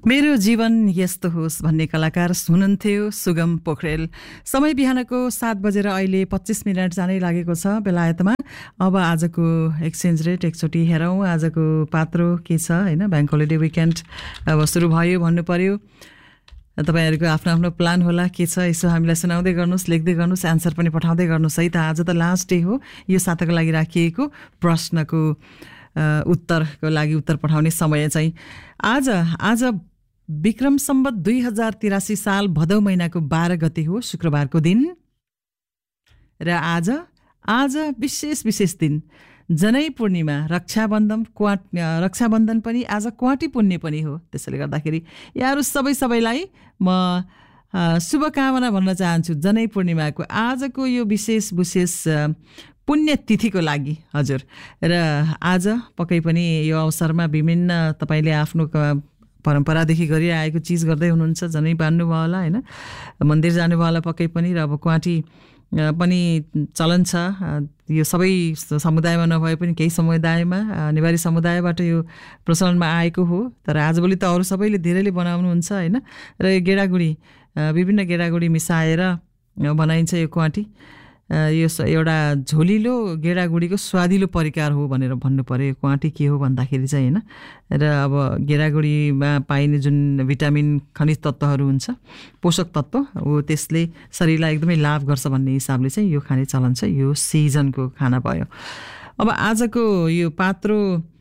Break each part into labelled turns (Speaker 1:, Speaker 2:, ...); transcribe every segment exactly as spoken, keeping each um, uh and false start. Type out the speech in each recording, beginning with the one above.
Speaker 1: मेरो जीवन यस्तो होस् भन्ने कलाकार हुनुहुन्थ्यो सुगम पोखरेल। समय बिहानको सात बजेर अहिले पच्चिस मिनट जानै लागेको छ बेलायतमा। अब आजको एक्सचेन्ज रेट एकचोटि हेरौँ, आजको पात्रो के छ होइन। ब्याङ्क होलिडे विकेन्ड अब सुरु भयो भन्नु पर्यो। तपाईँहरूको आफ्नो आफ्नो प्लान होला, के छ यसो हामीलाई सुनाउँदै गर्नुहोस्, लेख्दै गर्नुहोस्, एन्सर पनि पठाउँदै गर्नुहोस् है त। आज त लास्ट डे हो यो साताको लागि राखिएको प्रश्नको उत्तरको लागि उत्तर पठाउने समय चाहिँ आज आज विक्रम सम्वत दुई हजार तिरासी साल भदौ महिनाको बाह्र गते हो, शुक्रबारको दिन। र आज आज विशेष विशेष दिन जनै पूर्णिमा, रक्षाबन्धन क्वाट रक्षाबन्धन पनि आज क्वाटी पुण्य पनि हो। त्यसैले गर्दाखेरि यहाँहरू सबै सबैलाई म शुभकामना भन्न चाहन्छु जनै पूर्णिमाको आजको यो विशेष विशेष पुण्यतिथिको लागि हजुर। र आज पक्कै पनि यो अवसरमा विभिन्न तपाईँले आफ्नो परम्परादेखि गरिआएको चिज गर्दै हुनुहुन्छ। जनै बान्नुभयो होला होइन, मन्दिर जानुभयो होला पक्कै पनि। र अब क्वाटी पनि चलन छ यो सबै समुदायमा नभए पनि केही समुदायमा, नेवारी समुदायबाट यो प्रचलनमा आएको हो। तर आजभोलि त अरू सबैले धेरैले बनाउनुहुन्छ होइन। र यो गेडागुडी विभिन्न गेडागुडी मिसाएर बनाइन्छ यो क्वाटी। यो एउटा झोलिलो गेडागुडीको स्वादिलो परिकार हो भनेर भन्नु पर्यो। क्वाटी के हो भन्दाखेरि चाहिँ होइन। र अब गेडागुडीमा पाइने जुन भिटामिन खनिज तत्त्वहरू हुन्छ, पोषक तत्त्व हो, त्यसले शरीरलाई एकदमै लाभ गर्छ भन्ने हिसाबले चाहिँ यो खाने चलन छ। यो सिजनको खाना भयो। अब आजको यो पात्रो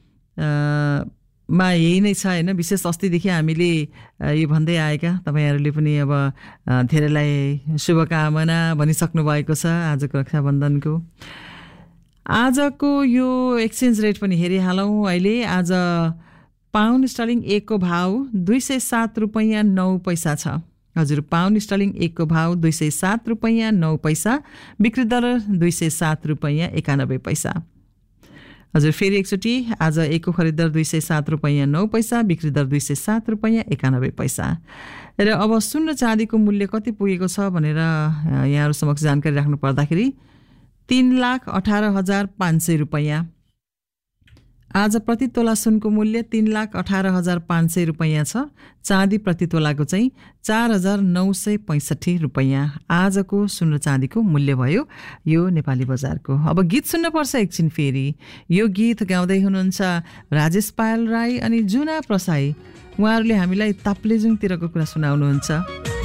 Speaker 1: मा यही नै छ होइन। विशेष अस्तिदेखि हामीले यो भन्दै आएका, तपाईँहरूले पनि अब धेरैलाई शुभकामना भनिसक्नु भएको छ आजको रक्षाबन्धनको। आजको यो एक्सचेन्ज रेट पनि हेरिहालौँ अहिले। आज पाउन्ड स्टर्लिङ एकको भाउ दुई सय सात रुपैयाँ नौ पैसा छ। हजुर, पाउन्ड स्टर्लिङ एकको भाउ दुई सय सात रुपैयाँ नौ पैसा, बिक्री दर दुई सय सात रुपैयाँ एकानब्बे पैसा। हजुर, फेरि एकचोटि आज एकको खरिद दर दुई सय सात रुपैयाँ नौ पैसा, बिक्री दर दुई सय सात रुपैयाँ एकानब्बे पैसा। र अब सुन र चाँदीको मूल्य कति पुगेको छ भनेर यहाँहरू समक्ष जानकारी राख्नु पर्दाखेरि तीन लाख अठार हजार पाँच सय रुपैयाँ। आज प्रति तोला सुनको मूल्य तीन लाख अठार हजार पाँच सय रुपैयाँ छ। चाँदी प्रति तोलाको चाहिँ चार हजार नौ सय पैँसठी रुपैयाँ आजको सुन र चाँदीको मूल्य भयो यो नेपाली बजारको। अब गीत सुन्नुपर्छ एकछिन फेरि। यो गीत गाउँदै हुनुहुन्छ राजेश पायल राई अनि जुना प्रसाई। उहाँहरूले हामीलाई ताप्लेजुङतिरको कुरा सुनाउनुहुन्छ।